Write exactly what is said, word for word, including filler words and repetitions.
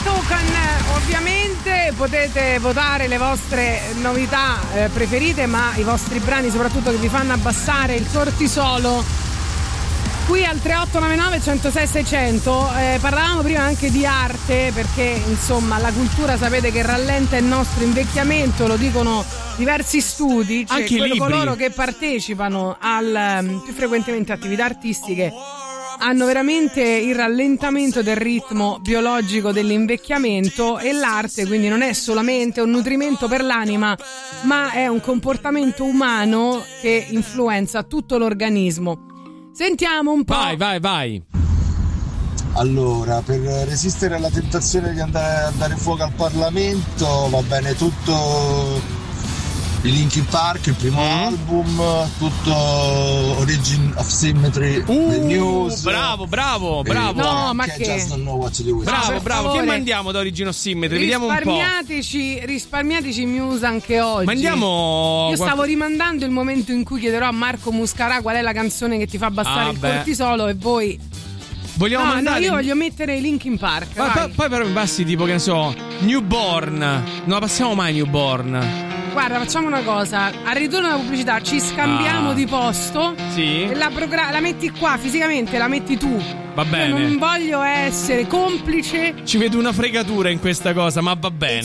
Token, ovviamente potete votare le vostre novità eh, preferite, ma i vostri brani soprattutto che vi fanno abbassare il cortisolo. Qui al tre otto nove nove uno zero sei seicento eh, parlavamo prima anche di arte, perché insomma la cultura sapete che rallenta il nostro invecchiamento, lo dicono diversi studi, cioè anche quello, i libri. coloro che partecipano al più frequentemente a attività artistiche hanno veramente il rallentamento del ritmo biologico dell'invecchiamento, e l'arte quindi non è solamente un nutrimento per l'anima, ma è un comportamento umano che influenza tutto l'organismo. Sentiamo un po'. Vai, vai, vai. Allora, per resistere alla tentazione di andare a dare fuoco al Parlamento va bene tutto i Linkin Park, il primo mm. album, tutto Origin of Symmetry, uh, The News. Bravo, bravo, bravo. No, ma che che Just Don't Know What to Do with bravo, it. bravo. Che mandiamo da Origin of Symmetry? Vediamo un po'. Risparmiateci, risparmiateci Muse anche oggi. Mandiamo. Io stavo rimandando il momento in cui chiederò a Marco Muscarà qual è la canzone che ti fa abbassare ah, il beh. cortisolo, e voi. Vogliamo no, mandare. no, io voglio mettere Linkin Park. Poi, poi, poi però mi passi tipo, che ne so, Newborn. Non la passiamo mai Newborn. Guarda, facciamo una cosa. Al ritorno della pubblicità ci scambiamo ah. di posto. Sì. E la, progra- la metti qua, fisicamente la metti tu. Va bene. Io non voglio essere complice. Ci vedo una fregatura in questa cosa, ma va bene.